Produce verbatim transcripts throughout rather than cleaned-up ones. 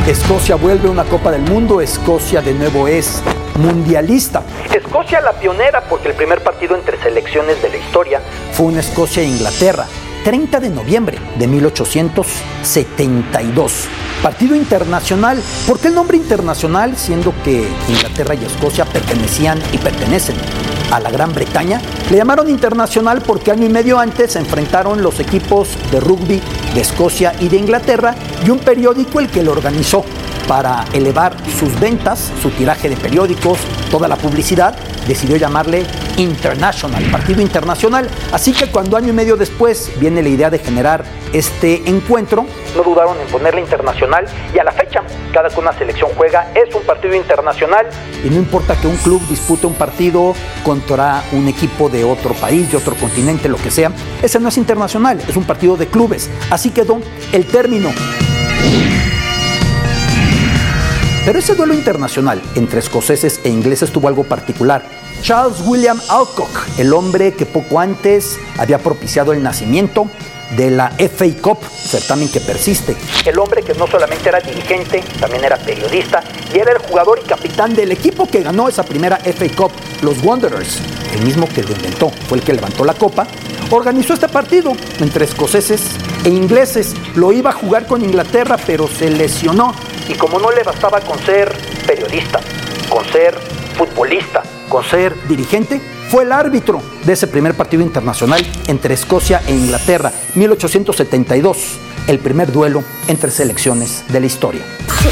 Escocia vuelve a una Copa del Mundo, Escocia de nuevo es mundialista. Escocia la pionera porque el primer partido entre selecciones de la historia fue una Escocia e Inglaterra, treinta de noviembre de mil ochocientos setenta y dos. Partido internacional. ¿Por qué el nombre internacional? Siendo que Inglaterra y Escocia pertenecían y pertenecen a la Gran Bretaña. Le llamaron internacional porque año y medio antes se enfrentaron los equipos de rugby de Escocia y de Inglaterra, y un periódico el que lo organizó para elevar sus ventas, su tiraje de periódicos, toda la publicidad, decidió llamarle International, partido internacional. Así que cuando año y medio después viene la idea de generar este encuentro, no dudaron en ponerle internacional, y a la fecha, cada que una selección juega es un partido internacional, y no importa que un club dispute un partido contra un equipo de otro país, de otro continente, lo que sea, ese no es internacional, es un partido de clubes. Así quedó el término. Pero ese duelo internacional entre escoceses e ingleses tuvo algo particular. Charles William Alcock, el hombre que poco antes había propiciado el nacimiento de la F A Cup, certamen que persiste. El hombre que no solamente era dirigente, también era periodista y era el jugador y capitán del equipo que ganó esa primera F A Cup, los Wanderers, el mismo que lo inventó, fue el que levantó la copa. Organizó este partido entre escoceses e ingleses. Lo iba a jugar con Inglaterra, pero se lesionó. Y como no le bastaba con ser periodista, con ser futbolista, con ser dirigente, fue el árbitro de ese primer partido internacional entre Escocia e Inglaterra, mil ochocientos setenta y dos, el primer duelo entre selecciones de la historia.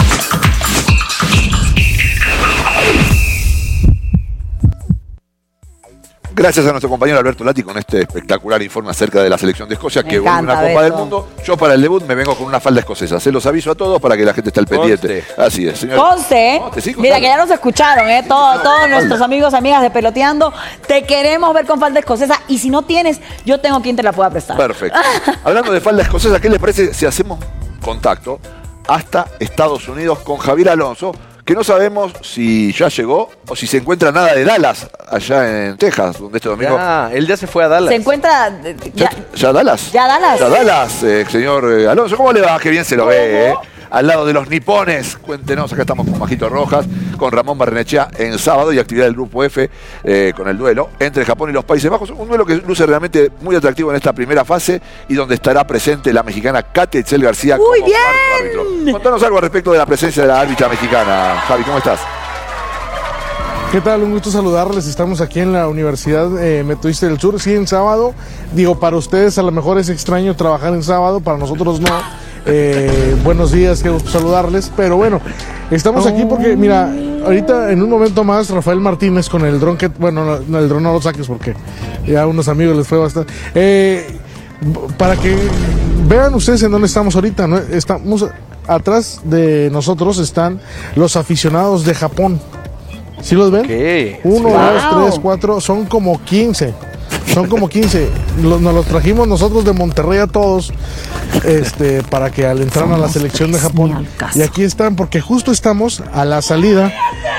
Gracias a nuestro compañero Alberto Lati con este espectacular informe acerca de la selección de Escocia, me que vuelve a una Copa del Mundo. Yo para el debut me vengo con una falda escocesa. Se los aviso a todos para que la gente esté al pendiente. Conste. Así es, señor. Conste, Conste, sí, mira conste. que ya nos escucharon, ¿eh? Todo, todos nuestros amigos, amigas de Peloteando, te queremos ver con falda escocesa, y si no tienes, yo tengo quien te la pueda prestar. Perfecto. Hablando de falda escocesa, ¿qué les parece si hacemos contacto hasta Estados Unidos con Javier Alonso, que no sabemos si ya llegó o si se encuentra nada de Dallas, allá en Texas, donde este domingo... Ya, él ya se fue a Dallas. Se encuentra... eh, ¿Ya, Ya, ya Dallas? ¿Ya Dallas? Ya Dallas, eh, señor eh, Alonso. ¿Cómo le va? Qué bien se lo ve, ¿eh? Al lado de los nipones. Cuéntenos, acá estamos con Majito Rojas, con Ramón Barrenechea en sábado y actividad del Grupo F eh, con el duelo entre Japón y los Países Bajos. Un duelo que luce realmente muy atractivo en esta primera fase y donde estará presente la mexicana Katia Itzel García. ¡Muy como bien! cuarto árbitro. Contanos algo al respecto de la presencia de la árbitra mexicana. Javi, ¿cómo estás? ¿Qué tal? Un gusto saludarles. Estamos aquí en la Universidad eh, Metodista del Sur. Sí, en sábado. Digo, para ustedes a lo mejor es extraño trabajar en sábado, para nosotros no. Eh, buenos días, qué gusto saludarles. Pero bueno, estamos aquí porque, mira, ahorita en un momento más, Rafael Martínez con el dron que... Bueno, no, no, el dron no lo saques porque ya a unos amigos les fue bastante... Eh, para que vean ustedes en dónde estamos ahorita, ¿no? Estamos... Atrás de nosotros están los aficionados de Japón. ¿Sí los ven? ¿Qué? Uno, Wow. dos, tres, cuatro, son como quince. Son como quince. Los, nos los trajimos nosotros de Monterrey a todos, este, para que al entrar a la selección de Japón. Y aquí están, porque justo estamos a la salida.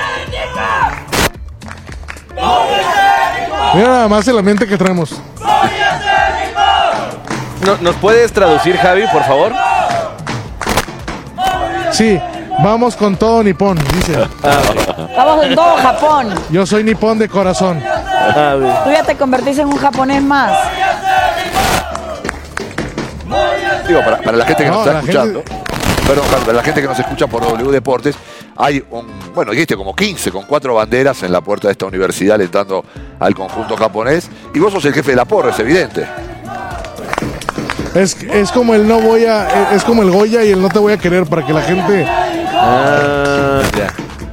Mira nada más el ambiente que traemos. No, ¿nos puedes traducir, Javi, por favor? Sí, vamos con todo nipón, dice. Estamos en todo Japón. Yo soy nipón de corazón. Tú ya te convertiste en un japonés más. Digo, para, para la gente que No, nos está la escuchando, gente- perdón, Javi, para la gente que nos escucha por W Deportes, hay un, bueno, dijiste como quince, con cuatro banderas en la puerta de esta universidad alentando al conjunto japonés, y vos sos el jefe de la porra, es evidente. Es, es como el no voy a, es como el Goya y el no te voy a querer, para que la gente... Ah, ya.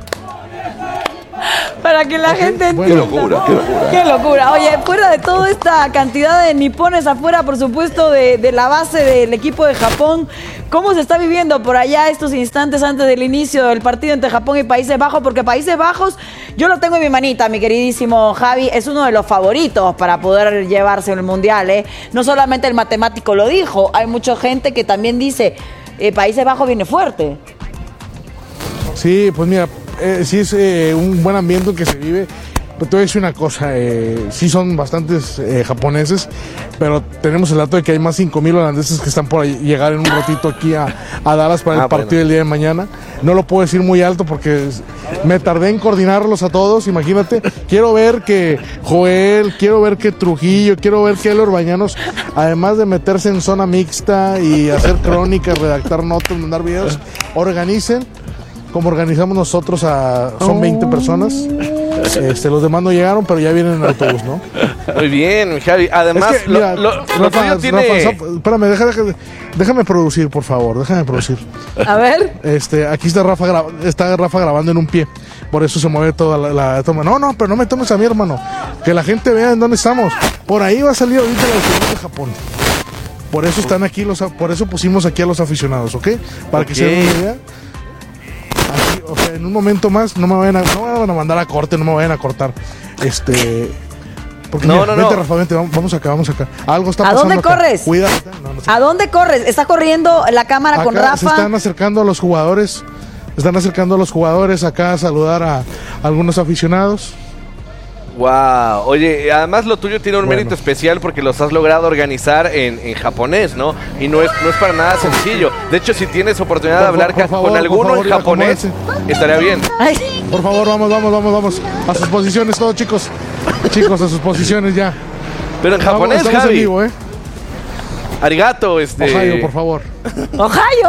Para que la gente Qué entienda. locura, qué locura. Qué locura. Oye, fuera de toda esta cantidad de nipones afuera, por supuesto, de, de la base del equipo de Japón, ¿cómo se está viviendo por allá estos instantes antes del inicio del partido entre Japón y Países Bajos? Porque Países Bajos, yo lo tengo en mi manita, mi queridísimo Javi, es uno de los favoritos para poder llevarse el Mundial, ¿eh? No solamente el matemático lo dijo, hay mucha gente que también dice, eh, Países Bajos viene fuerte. Sí, pues mira, eh, sí es eh, un buen ambiente que se vive. Pero te voy a decir una cosa, eh, sí son bastantes eh, japoneses, pero tenemos el dato de que hay más cinco mil holandeses que están por ahí, llegar en un ratito aquí a, a Dallas para el Ah, partido bueno. del día de mañana. no lo puedo decir muy alto porque me tardé en coordinarlos a todos, imagínate. Quiero ver que Joel, quiero ver que Trujillo, quiero ver que Elor Bañanos, además de meterse en zona mixta y hacer crónicas, redactar notas, mandar videos, organicen como organizamos nosotros, a, son veinte personas. Este, los demás no llegaron, pero ya vienen en el autobús, ¿no? Muy bien, Javi. Además, es que, mira, lo, lo, Rafa, lo tuyo tiene... Rafa, espérame, deja, deja, déjame producir, por favor, déjame producir. A ver. Este, aquí está Rafa, gra está Rafa grabando en un pie, por eso se mueve toda la, la toma. No, no, pero no me tomes a mí, hermano. Que la gente vea en dónde estamos. Por ahí va a salir ahorita el autobús de Japón. Por eso están aquí los, por eso pusimos aquí a los aficionados, ¿ok? Para okay. que se den una idea. Aquí, o sea, en un momento más no me vayan a, no me van a mandar a corte, no me vayan a cortar. Este, porque no, mira, no, vente, no. Rafa, vente, vamos, vamos acá, vamos acá. Algo está ¿A pasando. dónde acá. corres? Cuidado. No, no sé. ¿A dónde corres? ¿Está corriendo la cámara Acá con se Rafa? están acercando a los jugadores. Están acercando a los jugadores acá a saludar a, a algunos aficionados. Wow, oye, además lo tuyo tiene un Bueno. mérito especial porque los has logrado organizar en, en japonés, ¿no? Y no es, no es para nada sencillo. De hecho, si tienes oportunidad de Por hablar fa- por ca- favor, con alguno por favor, en japonés, acomódense. estaría bien. Ay, Por favor, vamos, vamos, vamos, vamos. A sus posiciones todos, chicos. Chicos, a sus posiciones ya. Pero en Vamos, japonés, estamos en Javi. vivo, ¿eh? Arigato, este... Ohio, por favor. Ohio.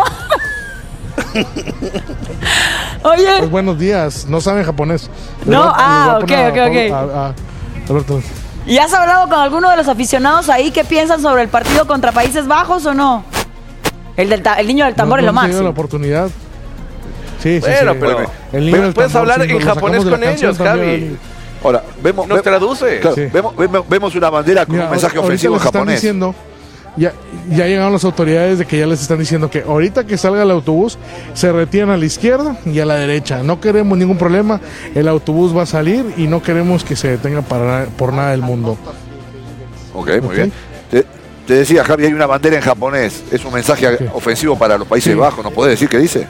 Oye, Pues buenos días. No saben japonés. No, Les voy a- ah, les voy a ok, poner ok, a- ok. a- a- Alberto. ¿y has hablado con alguno de los aficionados ahí? ¿Qué piensan sobre el partido contra Países Bajos o no? El, del ta- el niño del tambor No- es lo no hemos tenido la máximo. oportunidad. Sí, sí, Bueno, sí. pero, El niño pero del puedes tambor, hablar sí, en lo sacamos japonés de la con canción ellos, también, Javi. Dani. Ahora, vemos, Nos ve- traduces. claro, Sí. vemos, vemos, vemos una bandera con Mira, un mensaje ahorita ofensivo en les están japonés. diciendo, ya, ya llegaron las autoridades de que ya les están diciendo que ahorita que salga el autobús se retiran a la izquierda y a la derecha. No queremos ningún problema. El autobús va a salir y no queremos que se detenga para, por nada del mundo. Ok, muy Ok. bien. Te, te decía, Javi, hay una bandera en japonés. Es un mensaje Ok. ofensivo para los Países Sí. Bajos. ¿No podés decir qué dice?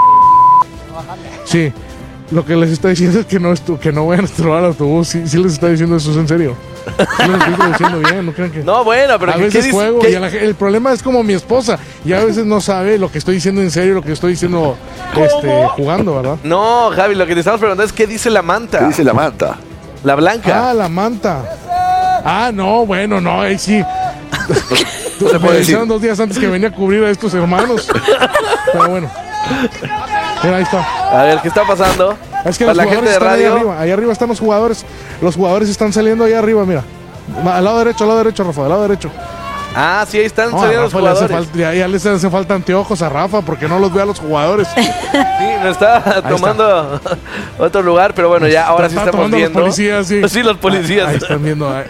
Sí, lo que les está diciendo es que no, estu- que no vayan a trobar el autobús. Sí, sí les está diciendo eso, ¿es en serio? Sí les estoy traduciendo bien, no crean que... No, bueno, pero a ¿qué, qué veces dices? juego ¿Qué- y a la ge- el problema es como mi esposa y a veces no sabe lo que estoy diciendo en serio, lo que estoy diciendo este, jugando, ¿verdad? No, Javi, lo que te estamos preguntando es qué dice la manta. ¿Qué dice la manta? La blanca. Ah, la manta. Ah, no, bueno, no, ahí sí. No se Me puede decir. avisaron dos días antes que venía a cubrir a estos hermanos. Pero bueno. Mira, ahí está. A ver, ¿qué está pasando? Es que Para los la gente jugadores de están ahí radio. arriba. Ahí arriba están los jugadores. Los jugadores están saliendo ahí arriba, mira. Va, al lado derecho, al lado derecho, Rafa, al lado derecho. Ah, sí, ahí están No, a saliendo los Rafa le hace jugadores. falta- ya, ya les hace falta anteojos a Rafa porque no los ve a los jugadores. Sí, nos está tomando otro lugar, pero bueno, ya ahora sí Está estamos tomando los viendo. policías, sí. Sí, los policías. Ahí están viendo. ahí.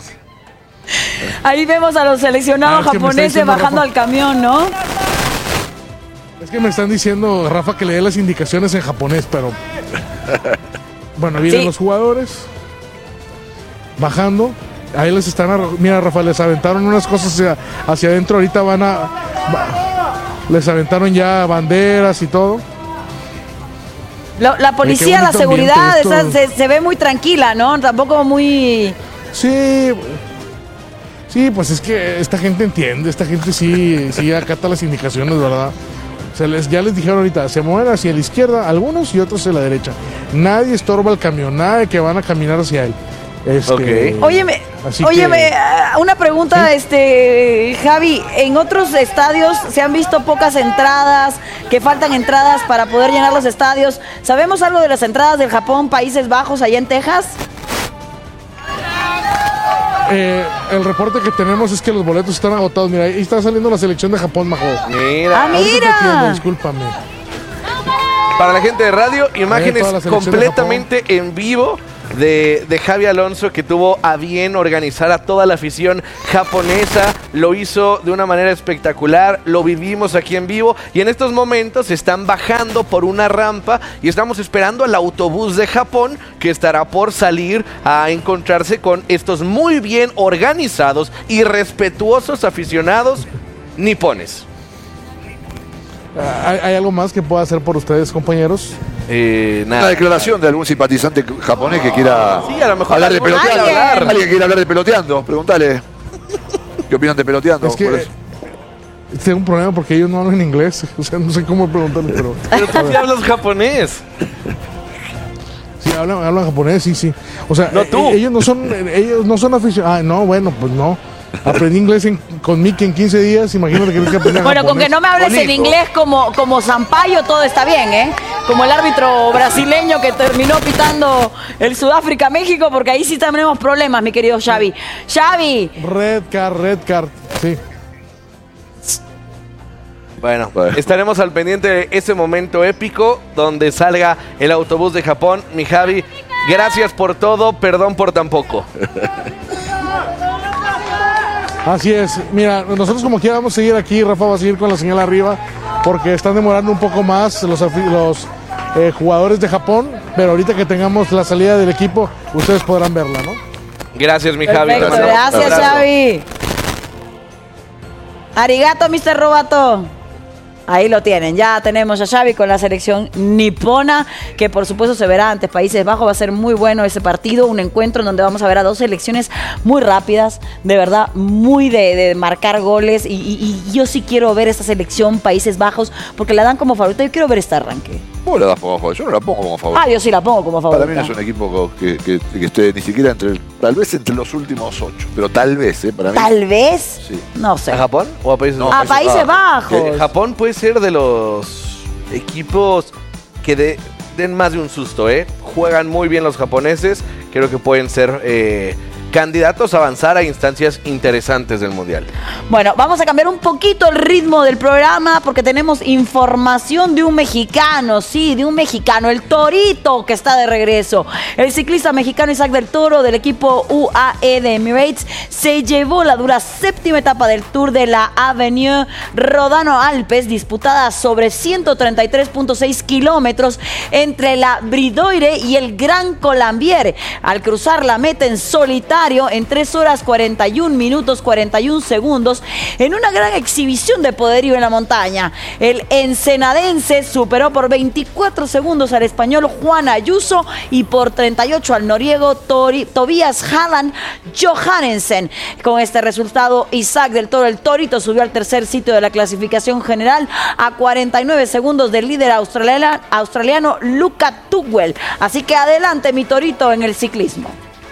Ahí vemos a los seleccionados Ah, es que me está japoneses diciendo bajando Rafa. al camión, ¿no? Es que me están diciendo, Rafa, que le dé las indicaciones en japonés, pero... Bueno, vienen Sí. los jugadores bajando. Ahí les están... arro- Mira, Rafa, les aventaron unas cosas hacia, hacia adentro. Ahorita van a... va- les aventaron ya banderas y todo. La, la policía, la bonito seguridad, ambiente esa- esto. se, se ve muy tranquila, ¿no? Tampoco muy... Sí, sí, pues es que esta gente entiende, esta gente sí, sí acata las indicaciones, ¿verdad? Se les, ya les dijeron ahorita, se mueven hacia la izquierda algunos y otros hacia la derecha. Nadie estorba el camión, nada de que van a caminar hacia él. Este, Ok. Óyeme, Así óyeme, que- ah, una pregunta, ¿Sí? este, Javi, en otros estadios se han visto pocas entradas, que faltan entradas para poder llenar los estadios. ¿Sabemos algo de las entradas del Japón, Países Bajos, allá en Texas? Eh, el reporte que tenemos es que los boletos están agotados. Mira, ahí está saliendo la selección de Japón, Majo. Mira, Ah, Ahorita te mira. atiendo, discúlpame. para la gente de radio, imágenes toda la selección de completamente en vivo de, de Javi Alonso, que tuvo a bien organizar a toda la afición japonesa. Lo hizo de una manera espectacular, lo vivimos aquí en vivo y en estos momentos están bajando por una rampa y estamos esperando al autobús de Japón que estará por salir a encontrarse con estos muy bien organizados y respetuosos aficionados nipones. ¿Hay, hay algo más que pueda hacer por ustedes, compañeros? Eh, Una nada. declaración de algún simpatizante japonés que quiera Sí, a lo mejor hablar de algunos peloteando. quieren Alguien que quiera hablar de peloteando, pregúntale. ¿Qué opinan de peloteando? Es que- Por eso. Tengo un problema porque ellos no hablan inglés. O sea, no sé cómo preguntarles, pero... Pero tú sí hablas japonés. Sí, hablan, hablan japonés, sí, sí. O sea, No, tú. eh, ellos no son, ellos no son aficionados. Ah, no, bueno, pues no. Aprendí inglés en, con Mickey en quince días, imagínate que tienes que aprender Bueno, con japonés. que no me hables en Bonito. inglés como, como Sampaio, todo está bien, ¿eh? Como el árbitro brasileño que terminó pitando el Sudáfrica-México, porque ahí sí tenemos problemas, mi querido Xavi. Xavi, Red card, red card, sí. Bueno, Bueno. estaremos al pendiente de ese momento épico donde salga el autobús de Japón. Mi Javi, gracias por todo, perdón por tan poco. Así es. Mira, nosotros como quiera vamos a seguir aquí, Rafa va a seguir con la señal arriba, porque están demorando un poco más los, afi- los eh, jugadores de Japón, pero ahorita que tengamos la salida del equipo, ustedes podrán verla, ¿no? Gracias, mi Javi. perfecto, Abrazo, gracias abrazo. Xavi. Arigato, mister Robato. Ahí lo tienen, ya tenemos a Xavi con la selección nipona, que por supuesto se verá ante Países Bajos. Va a ser muy bueno ese partido, un encuentro en donde vamos a ver a dos selecciones muy rápidas, de verdad, muy de, de marcar goles. Y, y- y yo sí quiero ver esta selección Países Bajos, porque la dan como favorita. Yo quiero ver este arranque. ¿Vos la das como favorita? Yo no la pongo como favorita. Ah, yo sí la pongo como Para favorita. mí no es un equipo que, que, que esté ni siquiera entre, el- tal vez entre los últimos ocho, pero tal vez, ¿eh? Para mí. Tal vez, Sí. no sé. ¿A Japón o a Países No, A Bajos? Países Bajos. Eh, Japón puede ser de los equipos que de- den más de un susto, ¿eh? Juegan muy bien los japoneses. Creo que pueden ser eh, candidatos a avanzar a instancias interesantes del Mundial. Bueno, vamos a cambiar un poquito el ritmo del programa porque tenemos información de un mexicano, sí, de un mexicano, el Torito, que está de regreso. El ciclista mexicano Isaac del Toro del equipo U A E de Emirates se llevó la dura séptima etapa del Tour de la Avenue Rodano Alpes, disputada sobre ciento treinta y tres punto seis kilómetros entre la Bridoire y el Gran Colombier, al cruzar la meta en solitario en tres horas cuarenta y un minutos cuarenta y un segundos en una gran exhibición de poderío en la montaña. El ensenadense superó por veinticuatro segundos al español Juan Ayuso y por treinta y ocho al noriego Tori- Tobias Halland Johannesen. Con este resultado, Isaac del Toro, el Torito, subió al tercer sitio de la clasificación general a cuarenta y nueve segundos del líder australiana- australiano Luca Tugwell. Así que adelante, mi Torito, en el ciclismo.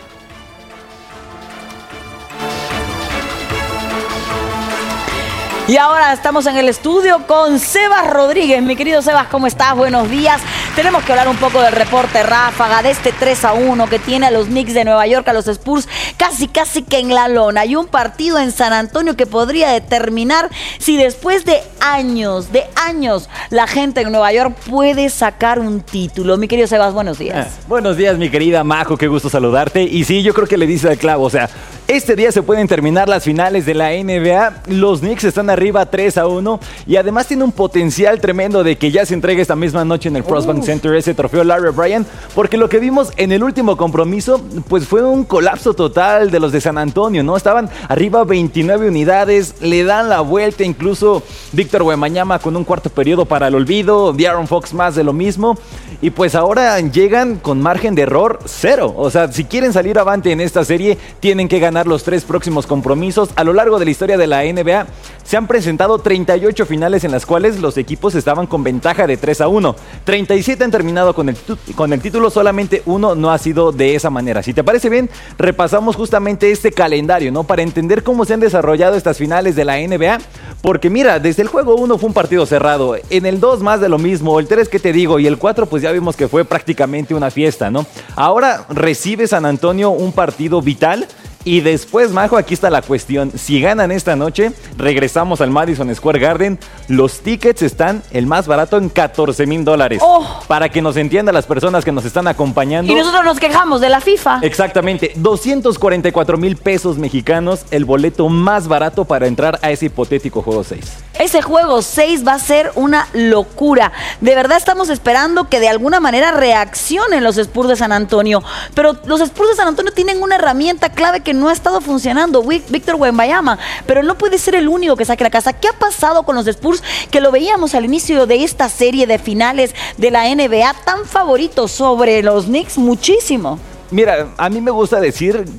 Y ahora estamos en el estudio con Sebas Rodríguez. Mi querido Sebas, ¿cómo estás? Buenos días. Tenemos que hablar un poco del reporte ráfaga, de este tres a uno que tiene a los Knicks de Nueva York, a los Spurs, casi casi que en la lona. Y un partido en San Antonio que podría determinar si después de años, de años, la gente en Nueva York puede sacar un título. Mi querido Sebas, buenos días. Ah, buenos días, mi querida Majo, qué gusto saludarte. Y sí, yo creo que le dice al clavo, o sea, este día se pueden terminar las finales de la N B A. Los Knicks están arriba tres a uno y además tiene un potencial tremendo de que ya se entregue esta misma noche en el Crossbank Center ese trofeo Larry O'Brien, porque lo que vimos en el último compromiso pues fue un colapso total de los de San Antonio, ¿no? Estaban arriba veintinueve unidades, le dan la vuelta, incluso Víctor Wembanyama con un cuarto periodo para el olvido, De'Aaron Fox más de lo mismo, y pues ahora llegan con margen de error cero. O sea, si quieren salir avante en esta serie, tienen que ganar los tres próximos compromisos. A lo largo de la historia de la N B A se han presentado treinta y ocho finales en las cuales los equipos estaban con ventaja de tres a uno. treinta y siete han terminado con el, con el título, solamente uno no ha sido de esa manera. Si te parece bien, repasamos justamente este calendario, ¿no? Para entender cómo se han desarrollado estas finales de la N B A. Porque mira, desde el juego uno fue un partido cerrado, en el dos más de lo mismo, el tres que te digo y el cuatro pues ya vimos que fue prácticamente una fiesta, ¿no? Ahora recibe San Antonio un partido vital. Y después, Majo, aquí está la cuestión. Si ganan esta noche, regresamos al Madison Square Garden. Los tickets están el más barato en catorce mil dólares. Oh. Para que nos entiendan las personas que nos están acompañando. Y nosotros nos quejamos de la FIFA. Exactamente, doscientos cuarenta y cuatro mil pesos mexicanos, el boleto más barato para entrar a ese hipotético juego seis. Ese juego seis va a ser una locura. De verdad estamos esperando que de alguna manera reaccionen los Spurs de San Antonio. Pero los Spurs de San Antonio tienen una herramienta clave que no ha estado funcionando, Víctor Wembanyama. Pero no puede ser el único que saque la casa. ¿Qué ha pasado con los Spurs? Que lo veíamos al inicio de esta serie de finales de la N B A, tan favoritos sobre los Knicks, muchísimo. Mira, a mí me gusta decir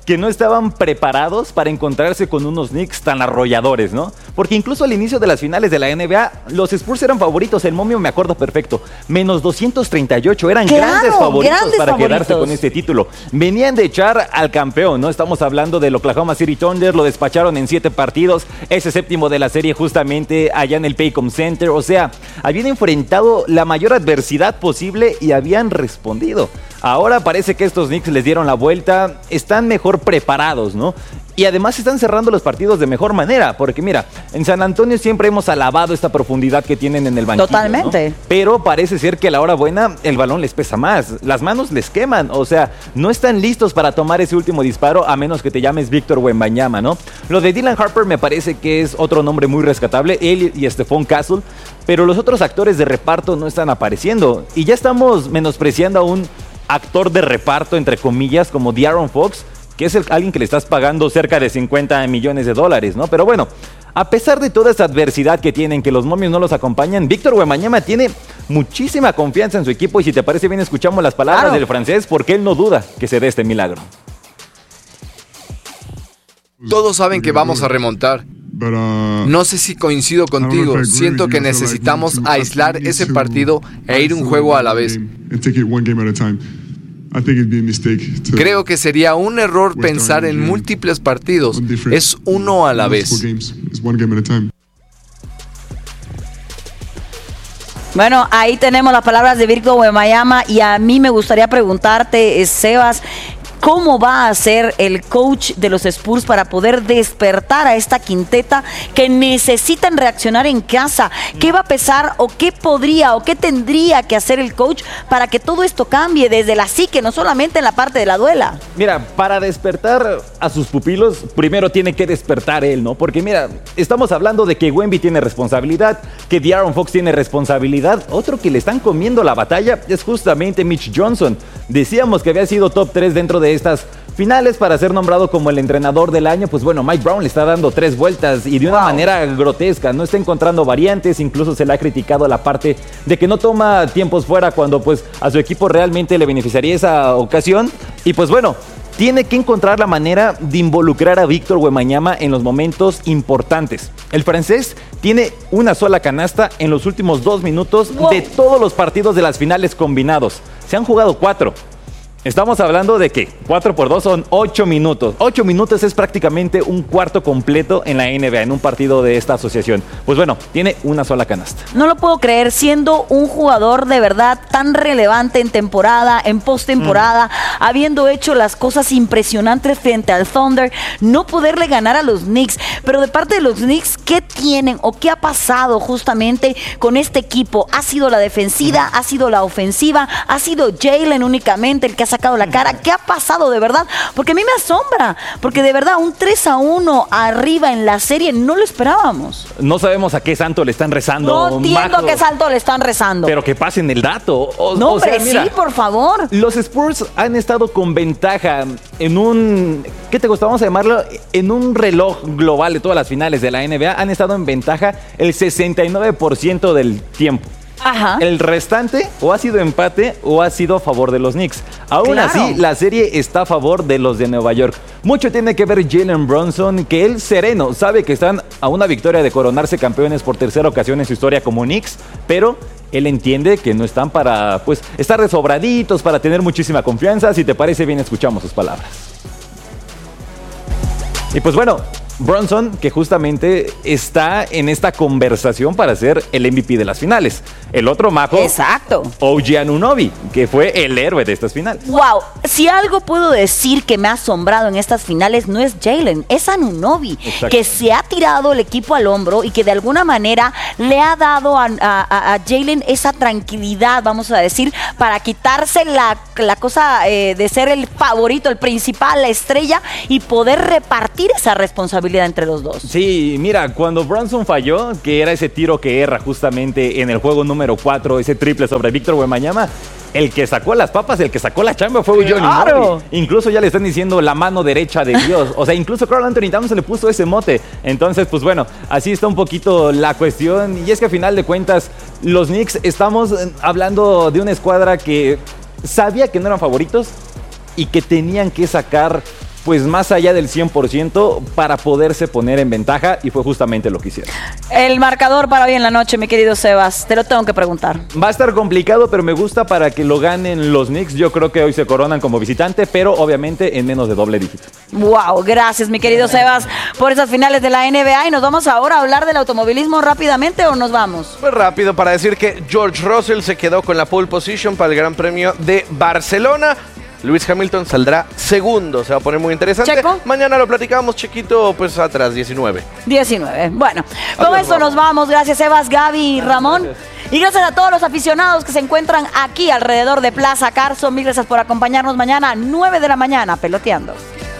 que no estaban preparados para encontrarse con unos Knicks tan arrolladores, ¿no? Porque incluso al inicio de las finales de la N B A, los Spurs eran favoritos, el momio me acuerdo perfecto, menos doscientos treinta y ocho, eran Claro, grandes favoritos grandes para favoritos. quedarse con este título. Venían de echar al campeón, ¿no? Estamos hablando del Oklahoma City Thunder, lo despacharon en siete partidos, ese séptimo de la serie justamente allá en el Paycom Center, o sea, habían enfrentado la mayor adversidad posible y habían respondido. Ahora parece que estos Knicks les dieron la vuelta, están mejor preparados, ¿no? Y además están cerrando los partidos de mejor manera, porque mira, en San Antonio siempre hemos alabado esta profundidad que tienen en el banquillo, Totalmente. ¿no? Pero parece ser que a la hora buena el balón les pesa más, las manos les queman, o sea, no están listos para tomar ese último disparo a menos que te llames Víctor Wembanyama, ¿no? Lo de Dylan Harper me parece que es otro nombre muy rescatable, él y Stephon Castle, pero los otros actores de reparto no están apareciendo y ya estamos menospreciando a un actor de reparto, entre comillas, como De'Aaron Fox, que es el, alguien que le estás pagando cerca de cincuenta millones de dólares, ¿no? Pero bueno, a pesar de toda esa adversidad que tienen, que los momios no los acompañan, Víctor Wembanyama tiene muchísima confianza en su equipo y si te parece bien escuchamos las palabras Claro. del francés porque él no duda que se dé este milagro. Todos saben que vamos a remontar. No sé si coincido contigo. Siento que necesitamos aislar ese partido e ir un juego a la vez. Creo que sería un error pensar en múltiples partidos. Es uno a la vez. Bueno, ahí tenemos las palabras de Víctor Wembanyama y a mí me gustaría preguntarte, Sebas, ¿cómo va a ser el coach de los Spurs para poder despertar a esta quinteta que necesitan reaccionar en casa? ¿Qué va a pesar o qué podría o qué tendría que hacer el coach para que todo esto cambie desde la psique, no solamente en la parte de la duela? Mira, para despertar a sus pupilos, primero tiene que despertar él, ¿no? Porque mira, estamos hablando de que Wemby tiene responsabilidad, que De'Aaron Fox tiene responsabilidad. Otro que le están comiendo la batalla es justamente Mitch Johnson. Decíamos que había sido top tres dentro de estas finales para ser nombrado como el entrenador del año. Pues bueno, Mike Brown le está dando tres vueltas y de una Wow. manera grotesca. No está encontrando variantes, incluso se le ha criticado la parte de que no toma tiempos fuera cuando pues a su equipo realmente le beneficiaría esa ocasión. Y pues bueno, tiene que encontrar la manera de involucrar a Víctor Wembanyama en los momentos importantes. El francés tiene una sola canasta en los últimos dos minutos Wow. de todos los partidos de las finales combinados. Se han jugado cuatro. Estamos hablando de que cuatro por dos son ocho minutos. ocho minutos es prácticamente un cuarto completo en la N B A, en un partido de esta asociación. Pues bueno, tiene una sola canasta. No lo puedo creer, siendo un jugador de verdad tan relevante en temporada, en postemporada, mm. habiendo hecho las cosas impresionantes frente al Thunder, no poderle ganar a los Knicks. Pero de parte de los Knicks, ¿qué tienen o qué ha pasado justamente con este equipo? ¿Ha sido la defensiva? ¿Ha sido la ofensiva? ¿Ha sido Jalen únicamente el que ha sacado la cara? ¿Qué ha pasado de verdad? Porque a mí me asombra, porque de verdad un tres a uno arriba en la serie no lo esperábamos. No sabemos a qué santo le están rezando. No entiendo Majo, a qué santo le están rezando. pero que pasen el dato. O, no, o sea, hombre, mira, sí, por favor. los Spurs han estado con ventaja en un, ¿qué te gusta? Vamos a llamarlo, en un reloj global de todas las finales de la N B A, han estado en ventaja el sesenta y nueve por ciento del tiempo. Ajá. El restante o ha sido empate o ha sido a favor de los Knicks. Aún Claro. así, la serie está a favor de los de Nueva York. Mucho tiene que ver Jalen Brunson, que él sereno sabe que están a una victoria de coronarse campeones por tercera ocasión en su historia como Knicks, pero él entiende que no están para pues estar de sobraditos, para tener muchísima confianza. Si te parece bien, escuchamos sus palabras. Y pues bueno, Brunson, que justamente está en esta conversación para ser el M V P de las finales. El otro majo, Exacto. O G Anunoby, que fue el héroe de estas finales. Wow, si algo puedo decir que me ha asombrado en estas finales no es Jalen, es Anunoby, Exacto. que se ha tirado el equipo al hombro y que de alguna manera le ha dado a, a, a Jalen esa tranquilidad, vamos a decir, para quitarse la, la cosa eh, de ser el favorito, el principal, la estrella y poder repartir esa responsabilidad entre los dos. Sí, mira, cuando Brunson falló, que era ese tiro que erra justamente en el juego número cuatro, ese triple sobre Víctor Wembanyama, el que sacó las papas, el que sacó la chamba fue Johnny ¡Claro! Murray. Incluso ya le están diciendo la mano derecha de Dios. O sea, incluso Karl Anthony Towns se le puso ese mote. Entonces, pues bueno, así está un poquito la cuestión. Y es que a final de cuentas, los Knicks estamos hablando de una escuadra que sabía que no eran favoritos y que tenían que sacar pues más allá del cien por ciento para poderse poner en ventaja, y fue justamente lo que hicieron. El marcador para hoy en la noche, mi querido Sebas, te lo tengo que preguntar. Va a estar complicado, pero me gusta para que lo ganen los Knicks. Yo creo que hoy se coronan como visitante, pero obviamente en menos de doble dígito. Wow, gracias mi querido Sebas por esas finales de la N B A. Y nos vamos ahora a hablar del automovilismo rápidamente, ¿o nos vamos? Pues rápido para decir que George Russell se quedó con la pole position para el Gran Premio de Barcelona. Lewis Hamilton saldrá segundo, se va a poner muy interesante. Checo. Mañana lo platicamos, Chequito, pues atrás, diecinueve. diecinueve. Bueno, con Adiós, esto nos vamos. Gracias, Sebas, Gaby y Ramón. Y gracias a todos los aficionados que se encuentran aquí alrededor de Plaza Carso. Mil gracias por acompañarnos mañana a nueve de la mañana, peloteando.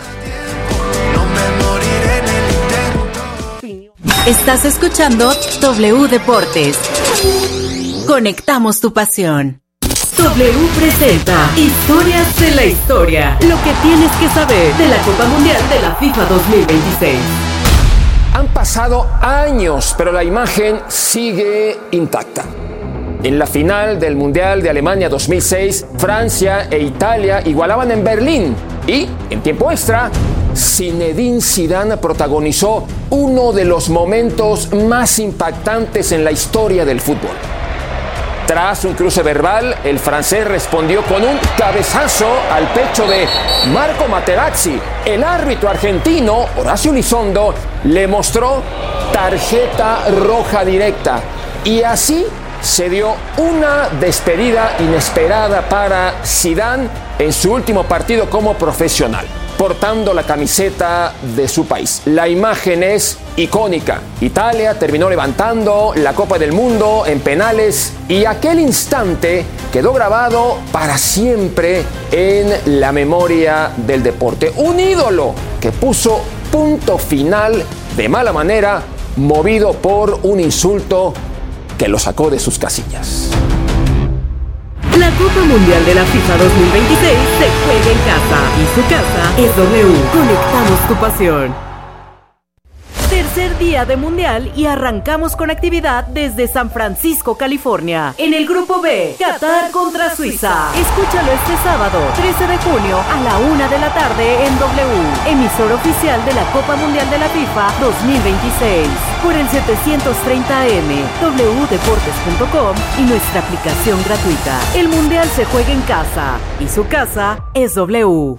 Estás escuchando W Deportes. Conectamos tu pasión. W presenta Historias de la Historia. Lo que tienes que saber de la Copa Mundial de la FIFA dos mil veintiséis. Han pasado años, pero la imagen sigue intacta. En la final del Mundial de Alemania dos mil seis, Francia e Italia igualaban en Berlín. Y, en tiempo extra, Zinedine Zidane protagonizó uno de los momentos más impactantes en la historia del fútbol. Tras un cruce verbal, el francés respondió con un cabezazo al pecho de Marco Materazzi. El árbitro argentino, Horacio Elizondo, le mostró tarjeta roja directa. Y así se dio una despedida inesperada para Zidane en su último partido como profesional, portando la camiseta de su país. La imagen es icónica. Italia terminó levantando la Copa del Mundo en penales y aquel instante quedó grabado para siempre en la memoria del deporte. Un ídolo que puso punto final de mala manera, movido por un insulto que lo sacó de sus casillas. La Copa Mundial de la FIFA dos mil veintiséis se juega en casa y su casa es W. Conectamos tu pasión. Tercer día de Mundial y arrancamos con actividad desde San Francisco, California. En el Grupo B, Qatar contra Suiza. Escúchalo este sábado, trece de junio a la una de la tarde en W, emisor oficial de la Copa Mundial de la FIFA dos mil veintiséis. Por el setecientos treinta A M, w deportes punto com y nuestra aplicación gratuita. El Mundial se juega en casa y su casa es W.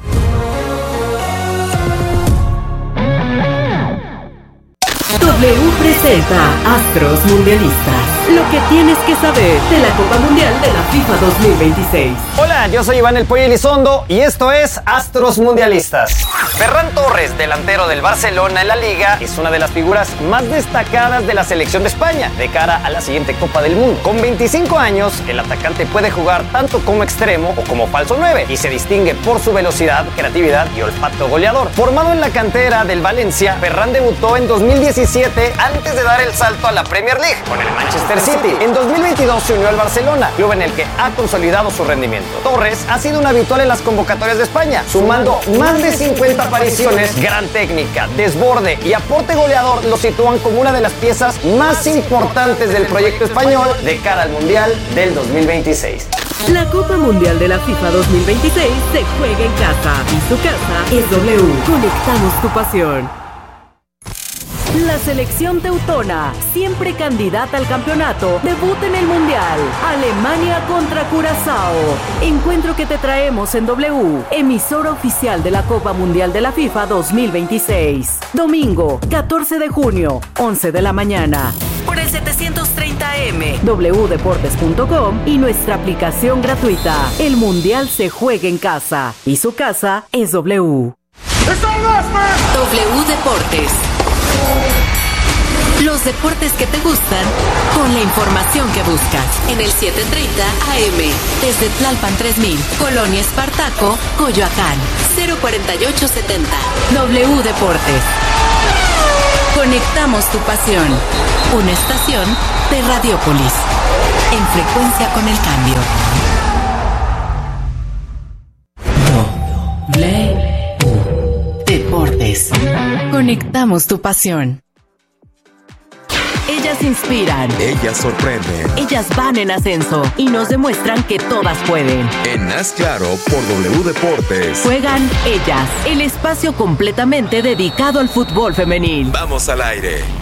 W presenta Astros Mundialistas. Lo que tienes que saber de la Copa Mundial de la FIFA dos mil veintiséis. Hola, yo soy Iván El Pollo Elizondo y esto es Astros Mundialistas. Ferran Torres, delantero del Barcelona en la Liga, es una de las figuras más destacadas de la selección de España de cara a la siguiente Copa del Mundo. Con veinticinco años, el atacante puede jugar tanto como extremo o como falso nueve y se distingue por su velocidad, creatividad y olfato goleador. Formado en la cantera del Valencia, Ferran debutó en dos mil diecisiete antes de dar el salto a la Premier League con el Manchester City. En dos mil veintidós se unió al Barcelona, club en el que ha consolidado su rendimiento. Torres ha sido un habitual en las convocatorias de España, sumando más de cincuenta apariciones. Gran técnica, desborde y aporte goleador lo sitúan como una de las piezas más importantes del proyecto español de cara al Mundial del dos mil veintiséis. La Copa Mundial de la FIFA dos mil veintiséis se juega en casa y su casa es W. Conectamos tu pasión. La selección teutona, siempre candidata al campeonato, debuta en el Mundial. Alemania contra Curazao. Encuentro que te traemos en W, emisora oficial de la Copa Mundial de la FIFA dos mil veintiséis. Domingo, catorce de junio, once de la mañana. Por el setecientos treinta A M, w deportes punto com y nuestra aplicación gratuita. El Mundial se juega en casa y su casa es W. W Deportes. Los deportes que te gustan con la información que buscas. En el setecientos treinta A M, desde Tlalpan tres mil, Colonia Espartaco, Coyoacán, cero cuarenta y ocho setenta. W Deportes. Conectamos tu pasión. Una estación de Radiópolis. En frecuencia con el cambio. W Deportes. Conectamos tu pasión. Ellas inspiran. Ellas sorprenden. Ellas van en ascenso y nos demuestran que todas pueden. En Haz Claro por W Deportes. Juegan Ellas, el espacio completamente dedicado al fútbol femenil. Vamos al aire.